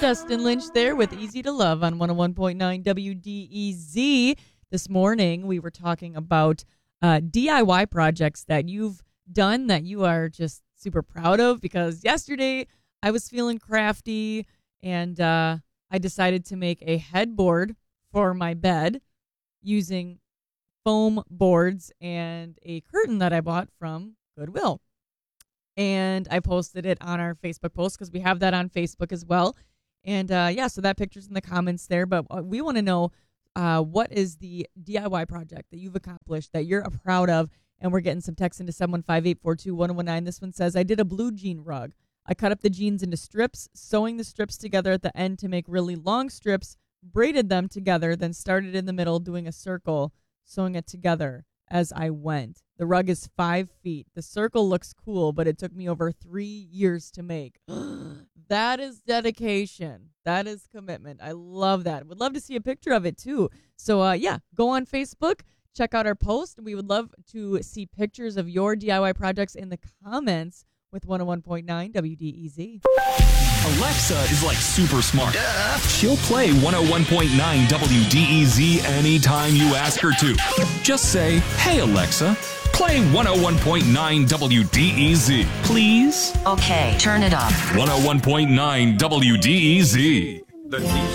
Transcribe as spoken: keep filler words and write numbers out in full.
Dustin Lynch there with Easy to Love on one oh one point nine W D E Z. This morning, we were talking about uh, D I Y projects that you've done that you are just super proud of, because yesterday I was feeling crafty and uh, I decided to make a headboard for my bed using foam boards and a curtain that I bought from Goodwill. And I posted it on our Facebook post because we have that on Facebook as well. And uh, yeah, so that picture's in the comments there. But we want to know uh, what is the D I Y project that you've accomplished that you're proud of? And we're getting some text into seven one five, eight four two, one oh one nine. This one says, I did a blue jean rug. I cut up the jeans into strips, sewing the strips together at the end to make really long strips, braided them together, then started in the middle doing a circle, sewing it together as I went. The rug is five feet. The circle looks cool, but it took me over three years to make. That is dedication. That is commitment. I love that. Would love to see a picture of it too. So uh, yeah, go on Facebook, check out our post. We would love to see pictures of your D I Y projects in the comments with one oh one point nine W D E Z. Alexa is like super smart. Duh. She'll play one oh one point nine W D E Z anytime you ask her to. Just say, hey, Alexa, play one oh one point nine W D E Z, please. Okay, turn it up. one oh one point nine W D E Z. The